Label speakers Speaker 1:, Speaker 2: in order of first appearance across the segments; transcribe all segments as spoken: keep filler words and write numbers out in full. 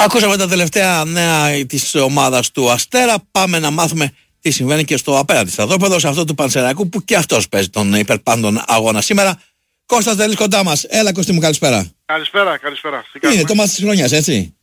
Speaker 1: Ακούσαμε τα τελευταία νέα της ομάδας του Αστέρα. Πάμε να μάθουμε τι συμβαίνει και στο απέναντι στρατόπεδο, σε αυτό του Πανσεραϊκού που και αυτός παίζει τον υπερπάντων αγώνα σήμερα. Κώστας Δελής κοντά μας. Έλα Κώστη μου, καλησπέρα.
Speaker 2: Καλησπέρα, καλησπέρα.
Speaker 1: Είναι το μάτς της χρονιάς, έτσι.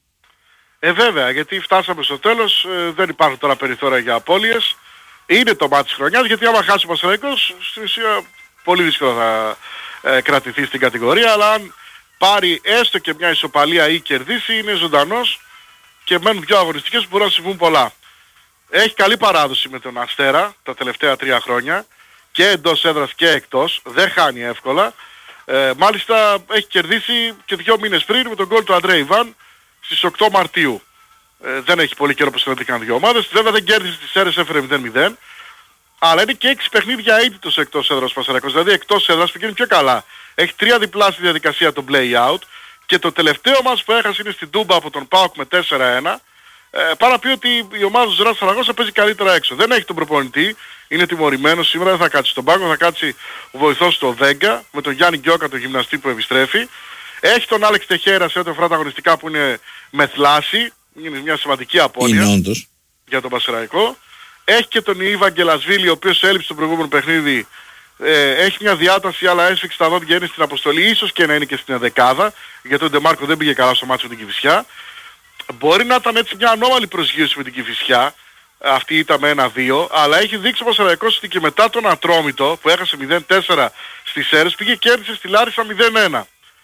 Speaker 2: Ε, βέβαια, γιατί φτάσαμε στο τέλος, ε, δεν υπάρχουν τώρα περιθώρια για απώλειες. Είναι το μάτς της χρονιάς, γιατί άμα χάσει ο Πανσεραϊκός, στην ουσία πολύ δύσκολα θα ε, κρατηθεί στην κατηγορία, αλλά αν πάρει έστω και μια ισοπαλία ή κερδίσει, είναι ζωντανός και μένουν δύο αγωνιστικές που μπορούν να συμβούν πολλά. Έχει καλή παράδοση με τον Αστέρα τα τελευταία τρία χρόνια, και εντός έδρας και εκτός, δεν χάνει εύκολα. Ε, μάλιστα έχει κερδίσει και δύο μήνες πριν με τον γκολ του Αντρέ Ιβάν στις οκτώ Μαρτίου. Ε, δεν έχει πολύ καιρό που συναντήκαν δύο ομάδες. Βέβαια δεν κέρδισε τις Σέρρες, έφερε μηδέν μηδέν. Αλλά είναι και έξι παιχνίδια αίτητος εκτός έδρας Πανσεραϊκός. Δηλαδή εκτός έδρας πηγαίνει πιο καλά. Έχει τρία διπλά στη διαδικασία το play out. Και το τελευταίο μας που έχασε είναι στην Τούμπα από τον ΠΑΟΚ με τέσσερα ένα. Ε, παρά πει ότι η ομάδα του Ζεράς Σαραγώσα παίζει καλύτερα έξω. Δεν έχει τον προπονητή, είναι τιμωρημένος σήμερα, δεν θα κάτσει στον πάγκο, θα κάτσει ο βοηθός του Δέγκα με τον Γιάννη Γκιόκα, τον γυμναστή που επιστρέφει. Έχει τον Άλεξ Τεχέρα σε ό,τι αφορά τα αγωνιστικά που είναι με θλάση, είναι μια σημαντική απώλεια για τον Πανσεραϊκό. Έχει και τον Ιβα Γκελασβίλη, ο οποίος έλειψε στο προηγούμενο παιχνίδι. Ε, έχει μια διάταση, αλλά έσφιξε τα δόντια και είναι στην αποστολή, ίσως και να είναι και στην δεκάδα, γιατί ο Ντεμάρκο δεν πήγε καλά στο μάτσο με την Κηφισιά. Μπορεί να ήταν έτσι μια ανώμαλη προσγείωση με την Κηφισιά, αυτή ήταν με ένα δύο, αλλά έχει δείξει ο Πανσεραϊκός ότι και μετά τον Ατρόμητο που έχασε μηδέν τέσσερα στις Σέρρες πήγε και κέρδισε στη Λάρισα μηδέν ένα.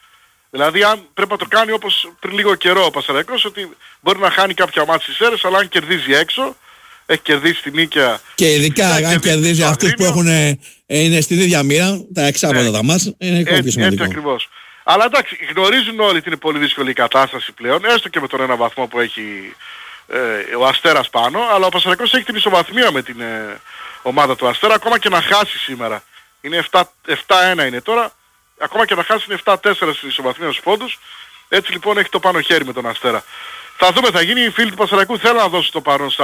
Speaker 2: Δηλαδή αν πρέπει να το κάνει όπως πριν λίγο καιρό ο Πανσεραϊκός, ότι μπορεί να χάνει κάποια μάτια στις Σέρρες, αλλά αν κερδίζει έξω, έχει κερδίσει την Νίκαια.
Speaker 1: Και ειδικά αν κερδίζει, κερδίζει αυτούς που έχουν, ε, είναι στην ίδια μοίρα, τα εξάποντα ναι. τα μάτς, είναι ακόμα πιο σημαντικό.
Speaker 2: Έτσι ακριβώς. Αλλά εντάξει, γνωρίζουν όλοι ότι είναι πολύ δύσκολη η κατάσταση πλέον, έστω και με τον ένα βαθμό που έχει ε, ο Αστέρας πάνω, αλλά ο Πανσεραϊκός έχει την ισοβαθμία με την ε, ομάδα του Αστέρα, ακόμα και να χάσει σήμερα. Είναι επτά ένα είναι τώρα, ακόμα και να χάσει είναι επτά τέσσερα στην ισοβαθμία στους πόντους, έτσι λοιπόν έχει το πάνω χέρι με τον Αστέρα. Θα δούμε, θα γίνει, οι φίλοι του Πανσεραϊκού θέλουν να δώσουν το παρόν